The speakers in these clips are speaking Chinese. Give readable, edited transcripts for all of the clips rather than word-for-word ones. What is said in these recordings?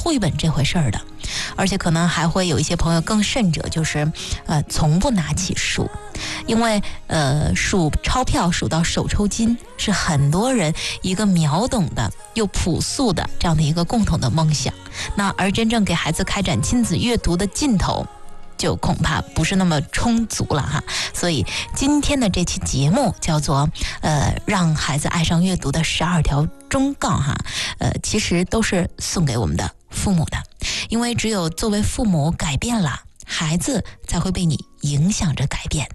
绘本这回事儿的。而且可能还会有一些朋友更甚者，就是从不拿起书，因为数钞票数到手抽筋是很多人一个秒懂的又朴素的这样的一个共同的梦想。那而真正给孩子开展亲子阅读的劲头就恐怕不是那么充足了哈。所以今天的这期节目叫做让孩子爱上阅读的12条忠告哈，其实都是送给我们的父母的，因为只有作为父母改变了，孩子才会被你影响着改变。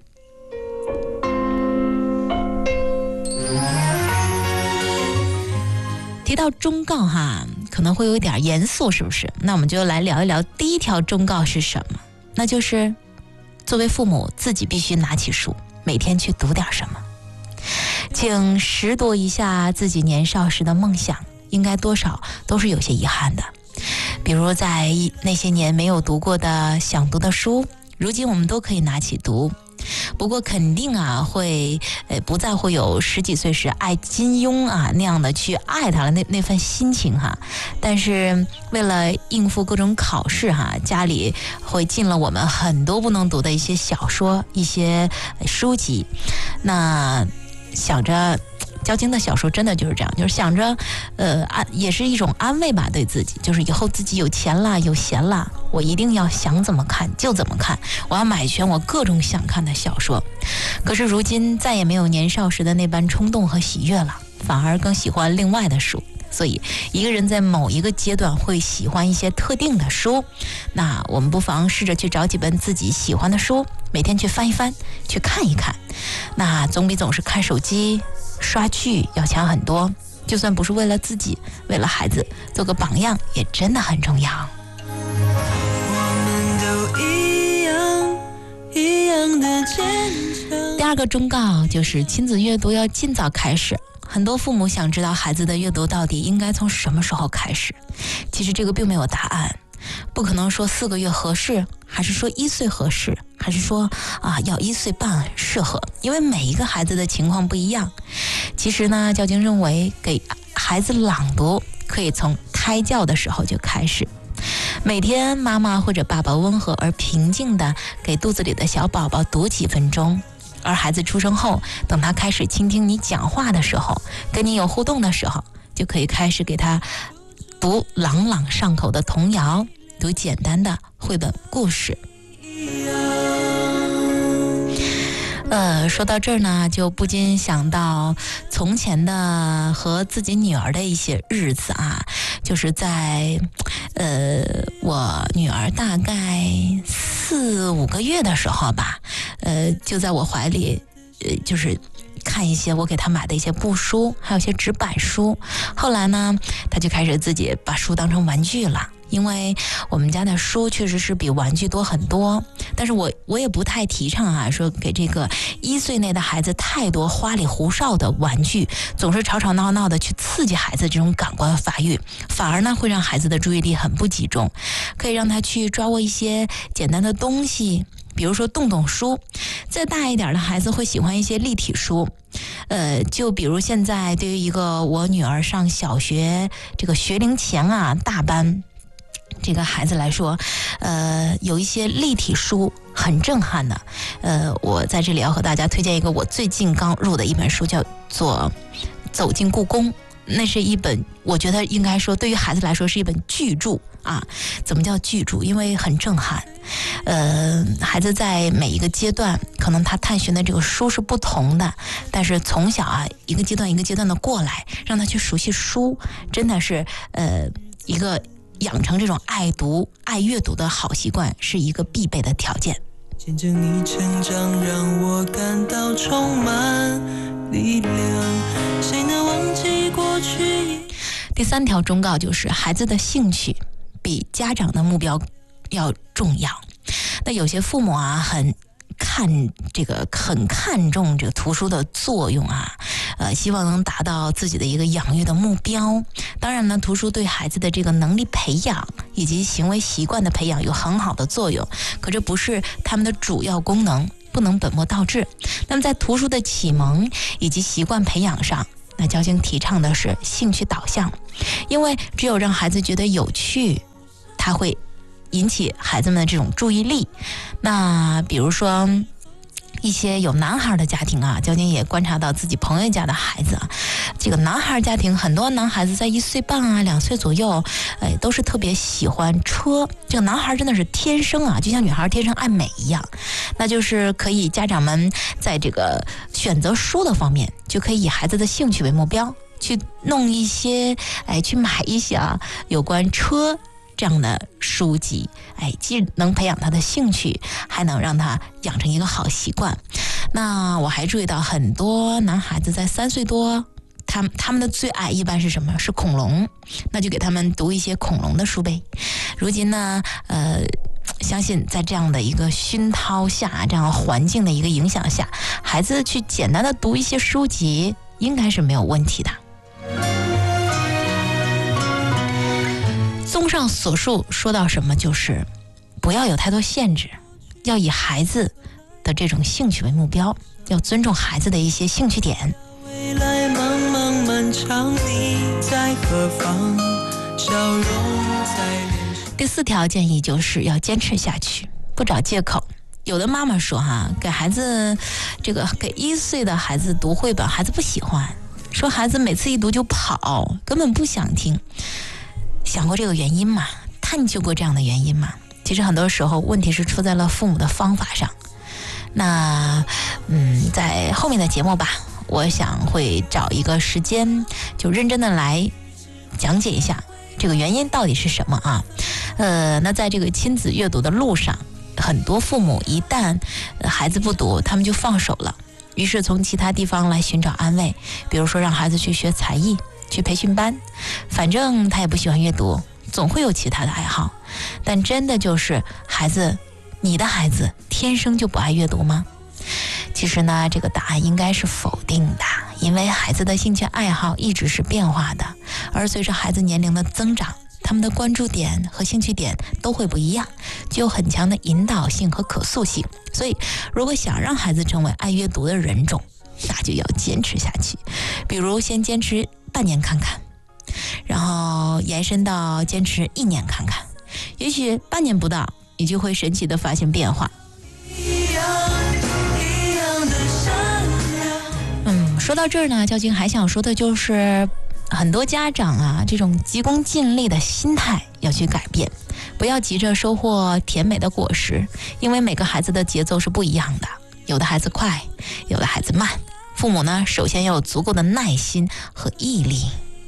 提到忠告哈，可能会有点严肃，是不是？那我们就来聊一聊第一条忠告是什么，那就是作为父母自己必须拿起书，每天去读点什么。请拾掇一下自己年少时的梦想，应该多少都是有些遗憾的。比如在那些年没有读过的想读的书，如今我们都可以拿起读。不过肯定会不再会有10几岁时爱金庸那样的去爱他了那份心情哈。但是为了应付各种考试家里会进了我们很多不能读的一些小说、一些书籍。那想着交金的小说真的就是这样，就是想着也是一种安慰吧，对自己，就是以后自己有钱了有闲了，我一定要想怎么看就怎么看，我要买全我各种想看的小说。可是如今再也没有年少时的那般冲动和喜悦了，反而更喜欢另外的书。所以一个人在某一个阶段会喜欢一些特定的书，那我们不妨试着去找几本自己喜欢的书，每天去翻一翻，去看一看，那总比总是看手机刷剧要强很多。就算不是为了自己，为了孩子做个榜样也真的很重要。第二个忠告就是亲子阅读要尽早开始。很多父母想知道孩子的阅读到底应该从什么时候开始，其实这个并没有答案，不可能说4个月合适，还是说1岁合适，还是说要1岁半适合，因为每一个孩子的情况不一样。其实呢，教经认为给孩子朗读可以从胎教的时候就开始，每天妈妈或者爸爸温和而平静地给肚子里的小宝宝读几分钟，而孩子出生后，等他开始倾听你讲话的时候，跟你有互动的时候，就可以开始给他读朗朗上口的童谣，读简单的绘本故事。说到这儿呢，就不禁想到从前的和自己女儿的一些日子就是在我女儿大概4、5个月的时候吧，就在我怀里，就是看一些我给她买的一些布书，还有一些纸板书。后来呢，她就开始自己把书当成玩具了。因为我们家的书确实是比玩具多很多，但是我也不太提倡说给这个1岁内的孩子太多花里胡哨的玩具，总是吵吵闹闹的去刺激孩子这种感官发育，反而呢会让孩子的注意力很不集中。可以让他去抓握一些简单的东西，比如说动动书。再大一点的孩子会喜欢一些立体书，就比如现在对于一个我女儿上小学这个学龄前大班这个孩子来说，有一些立体书很震撼的。我在这里要和大家推荐一个我最近刚入的一本书，叫做《走进故宫》。那是一本我觉得应该说对于孩子来说是一本巨著怎么叫巨著？因为很震撼。孩子在每一个阶段可能他探寻的这个书是不同的，但是从小一个阶段一个阶段的过来，让他去熟悉书，真的是一个养成这种爱读爱阅读的好习惯是一个必备的条件。 见证你成长让我感到充满力量，谁能忘记过去。 第3条忠告就是孩子的兴趣比家长的目标要重要。那有些父母很看重这个图书的作用希望能达到自己的一个养育的目标。当然呢，图书对孩子的这个能力培养以及行为习惯的培养有很好的作用，可这不是他们的主要功能，不能本末倒置。那么在图书的启蒙以及习惯培养上，那教经提倡的是兴趣导向，因为只有让孩子觉得有趣， 它会引起孩子们的这种注意力。那比如说一些有男孩的家庭啊，交警也观察到自己朋友家的孩子啊，这个男孩家庭很多男孩子在1岁半啊2岁左右，都是特别喜欢车。这个男孩真的是天生啊，就像女孩天生爱美一样。那就是可以家长们在这个选择书的方面，就可以以孩子的兴趣为目标，去弄一些去买一些有关车这样的书籍，既能培养他的兴趣，还能让他养成一个好习惯。那我还注意到很多男孩子在3岁多，他们的最爱一般是什么？是恐龙，那就给他们读一些恐龙的书呗。如今呢，相信在这样的一个熏陶下，这样环境的一个影响下，孩子去简单的读一些书籍，应该是没有问题的。综上所述，说到什么就是不要有太多限制，要以孩子的这种兴趣为目标，要尊重孩子的一些兴趣点。 未来茫茫漫长，你在何方？笑容在脸上。 第4条建议就是要坚持下去，不找借口。有的妈妈说给孩子给1岁的孩子读绘本，孩子不喜欢，说孩子每次一读就跑，根本不想听。想过这个原因吗？探究过这样的原因吗？其实很多时候问题是出在了父母的方法上。那在后面的节目吧，我想会找一个时间，就认真的来讲解一下这个原因到底是什么啊。那在这个亲子阅读的路上，很多父母一旦孩子不读，他们就放手了，于是从其他地方来寻找安慰，比如说让孩子去学才艺，去培训班，反正他也不喜欢阅读，总会有其他的爱好。但真的就是你的孩子天生就不爱阅读吗？其实呢，这个答案应该是否定的，因为孩子的兴趣爱好一直是变化的，而随着孩子年龄的增长，他们的关注点和兴趣点都会不一样，具有很强的引导性和可塑性。所以如果想让孩子成为爱阅读的人种，那就要坚持下去。比如先坚持半年看看，然后延伸到坚持1年看看，也许半年不到，你就会神奇的发现变化。说到这儿呢，交警还想说的就是很多家长啊，这种急功近利的心态要去改变，不要急着收获甜美的果实，因为每个孩子的节奏是不一样的，有的孩子快，有的孩子慢。父母呢，首先要有足够的耐心和毅力。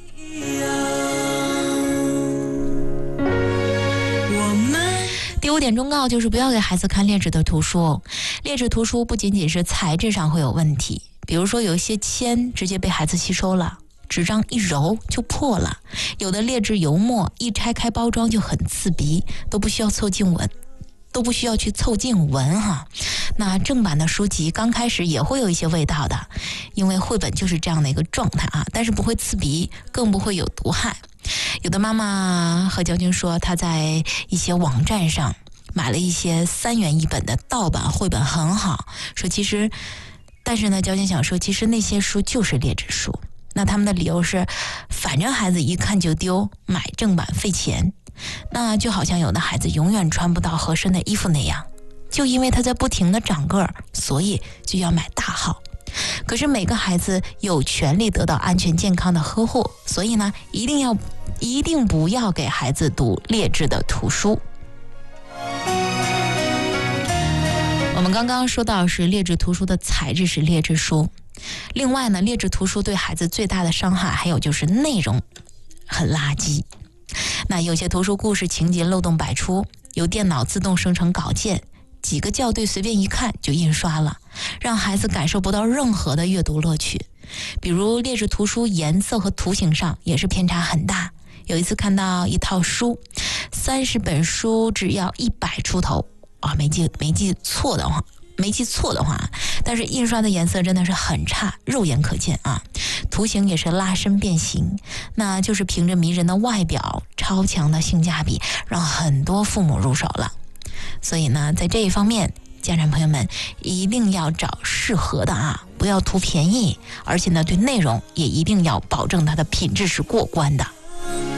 第5点忠告就是不要给孩子看劣质的图书。劣质图书不仅仅是材质上会有问题，比如说有一些铅直接被孩子吸收了，纸张一揉就破了，有的劣质油墨一拆开包装就很刺鼻，都不需要去凑近闻哈。那正版的书籍刚开始也会有一些味道的，因为绘本就是这样的一个状态啊，但是不会刺鼻，更不会有毒害。有的妈妈和交警说，她在一些网站上买了一些3元1本的盗版绘本，很好，说但是呢，交警想说，其实那些书就是劣质书。那他们的理由是，反正孩子一看就丢，买正版费钱。那就好像有的孩子永远穿不到合身的衣服那样，就因为他在不停的长个儿，所以就要买大号。可是每个孩子有权利得到安全健康的呵护，所以呢，一定不要给孩子读劣质的图书。我们刚刚说到是劣质图书的材质是劣质书，另外呢，劣质图书对孩子最大的伤害还有就是内容很垃圾。那有些图书故事情节漏洞百出，由电脑自动生成稿件，几个校对随便一看就印刷了，让孩子感受不到任何的阅读乐趣。比如劣质图书颜色和图形上也是偏差很大。有一次看到一套书，30本书只要100出头啊，没记错的话，但是印刷的颜色真的是很差，肉眼可见啊，图形也是拉伸变形，那就是凭着迷人的外表、超强的性价比，让很多父母入手了。所以呢，在这一方面，家长朋友们一定要找适合的啊，不要图便宜，而且呢，对内容也一定要保证它的品质是过关的。